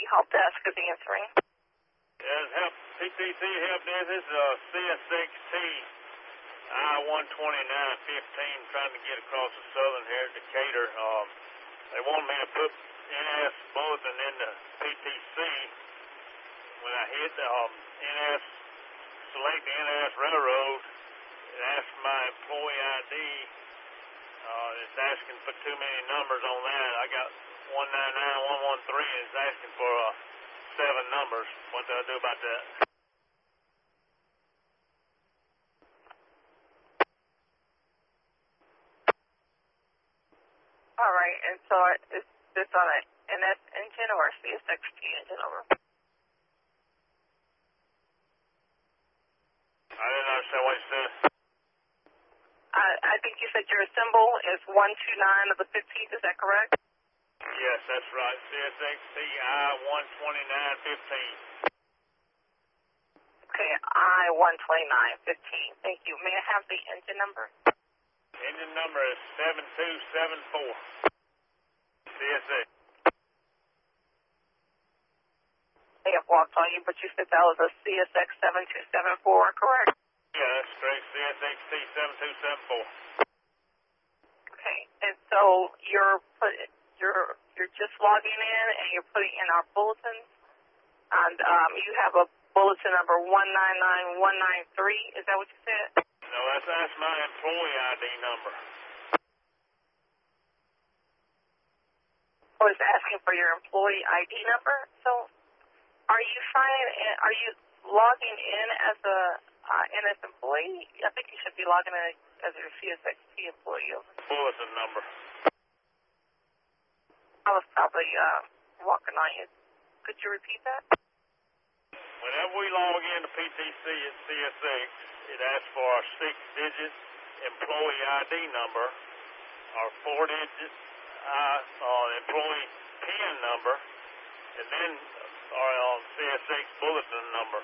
help desk is answering. Yes, help PTC help desk. This is CSXT I-129-15 trying to get across the southern here at Decatur. They want me to put NS bulletin in the PTC. When I hit the NS, select the NS Railroad, it asks for my employee ID. It's asking for too many numbers on that. I got 199113 and it's asking for 7 numbers. What do I do about that? All right, and so is this on an NS engine or a CSXT engine? Over. I didn't understand what you said. I think you said your symbol is 129 of the 15th, is that correct? Yes, that's right. CSXT I-129-15. Okay, I-129-15. Thank you. May I have the engine number? Engine number is 7274. CSX. They have walked on you, but you said that was a CSX 7274, correct? Yeah, that's correct. CSXT 7274. Okay, and so you're just logging in and you're putting in our bulletins, and you have a bulletin number 199193. Is that what you said? No, that's my employee ID number. Oh, it's asking for your employee ID number. So, are you logging in as a NS employee? I think you should be logging in as a CSXT employee. Bulletin number. I was probably walking on you. Could you repeat that? Whenever we log into PTC at CSX, it asks for our 6-digit employee ID number, our 4-digit employee PIN number, and then our CSX bulletin number.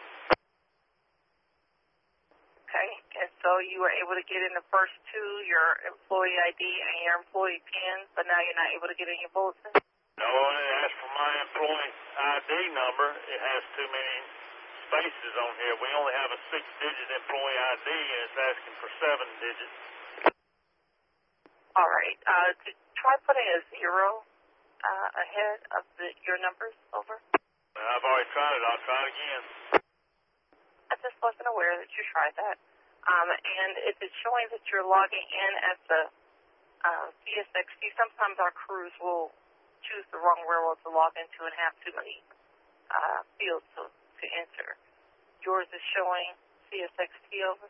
Okay, and so you were able to get in the first two, your employee ID and your employee PIN, but now you're not able to get in your bulletin? No, it asks for my employee ID number. It has too many spaces on here. We only have a 6-digit employee ID, and it's asking for 7 digits. All right. Try putting a 0 ahead of your numbers. Over. I've already tried it. I'll try it again. I just wasn't aware that you tried that. And if it's showing that you're logging in as the CSXT, sometimes our crews will choose the wrong railroad to log into and have too many fields to enter. Yours is showing CSXT. Over.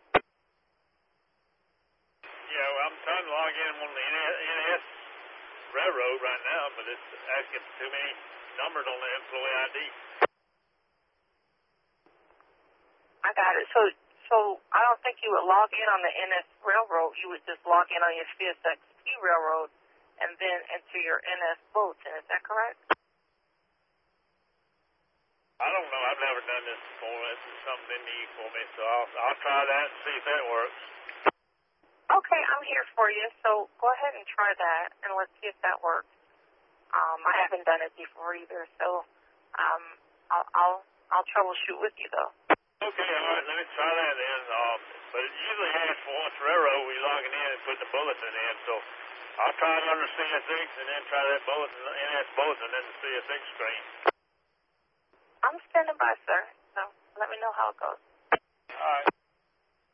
Yeah, well, I'm trying to log in on the NS Railroad right now, but it's asking too many numbers on the employee ID. I got it. So I don't think you would log in on the NS Railroad. You would just log in on your CSXT Railroad and then enter your NS bulletin. Is that correct? I don't know. I've never done this before. This is something new for me, so I'll try that and see if that works. Okay, I'm here for you. So go ahead and try that, and let's see if that works. I haven't done it before either, so I'll troubleshoot with you though. Okay, all right. Let me try that then. But it usually asks for once railroad, we logging in and putting the bulletin in. So I'll try it under CSX and then try that bulletin, NS bulletin, in the CSX screen. I'm standing by, sir. So let me know how it goes. All right.